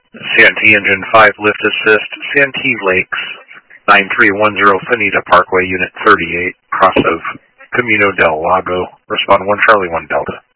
CNT Engine 5 Lift Assist, CNT Lakes, 9310 Finita Parkway, Unit 38, cross of Camino del Lago. Respond 1 Charlie 1 Delta.